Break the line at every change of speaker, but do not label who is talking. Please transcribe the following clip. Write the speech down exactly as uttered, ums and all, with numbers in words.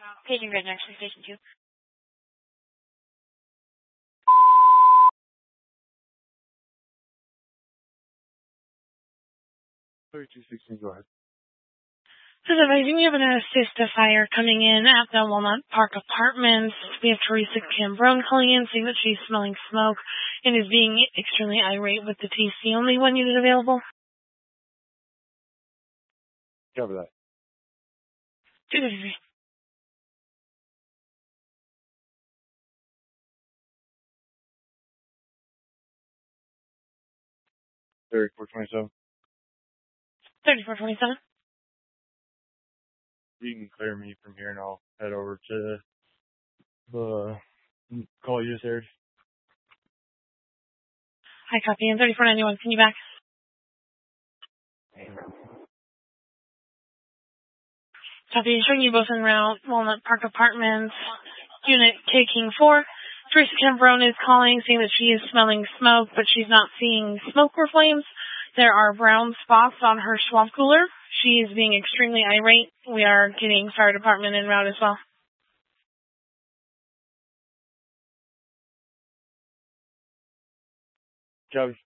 Paging Red Next Station two.
thirty-two sixteen, go ahead.
So advising we have an assist a fire coming in at the Walnut Park Apartments. We have Teresa Cambrone calling in saying that she's smelling smoke and is being extremely irate with the T C. Only one unit available.
Cover that.
two thirty-three.
thirty-four twenty-seven.
thirty-four twenty-seven.
You can clear me from here and I'll head over to the call you just aired.
Hi, copy. And thirty-four ninety-one, can you back? Copy. Showing you both en route. Walnut Park Apartments. Unit K King four. Teresa Cambrone is calling, saying that she is smelling smoke, but she's not seeing smoke or flames. There are brown spots on her swamp cooler. She is being extremely irate. We are getting fire department en route as well.
Copy.